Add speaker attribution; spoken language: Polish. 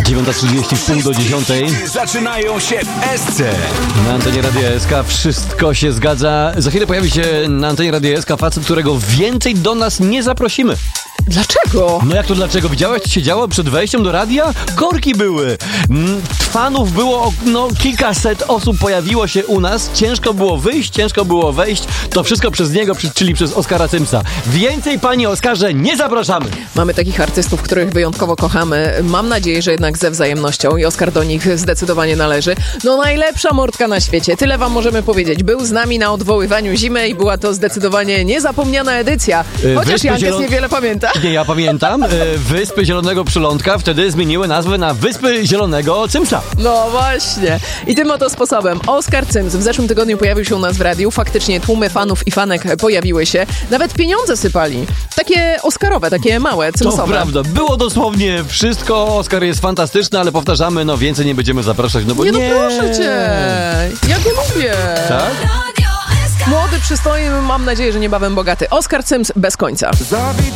Speaker 1: 9:30, wpół do 10.
Speaker 2: Zaczynają się w SC.
Speaker 1: Na antenie Radia SK wszystko się zgadza. Za chwilę pojawi się na antenie Radia SK facet, którego więcej do nas nie zaprosimy.
Speaker 3: Dlaczego?
Speaker 1: No jak to dlaczego? Widziałeś, co się działo przed wejściem do radia? Korki były. Fanów było, kilkaset osób pojawiło się u nas. Ciężko było wyjść, ciężko było wejść. To wszystko przez niego, czyli przez Oskara Cymsa. Więcej, panie Oskarze, nie zapraszamy.
Speaker 3: Mamy takich artystów, których wyjątkowo kochamy. Mam nadzieję, że jednak ze wzajemnością i Oskar do nich zdecydowanie należy. No najlepsza mordka na świecie. Tyle wam możemy powiedzieć. Był z nami na odwoływaniu zimy i była to zdecydowanie niezapomniana edycja. Chociaż Jankes niewiele pamięta.
Speaker 1: Nie, ja pamiętam. Wyspy Zielonego Przylądka wtedy zmieniły nazwę na Wyspy Zielonego Cymsa.
Speaker 3: No właśnie. I tym oto sposobem Oskar Cyms w zeszłym tygodniu pojawił się u nas w radiu. Faktycznie tłumy fanów i fanek pojawiły się. Nawet pieniądze sypali. Takie oscarowe, takie małe, cymsowe.
Speaker 1: To prawda. Było dosłownie wszystko. Oskar jest fantastyczny, ale powtarzamy, więcej nie będziemy zapraszać, bo nie.
Speaker 3: No proszę cię. Ja go lubię.
Speaker 1: Tak?
Speaker 3: Młody, przystojny, mam nadzieję, że niebawem bogaty. Oskar Cyms bez końca.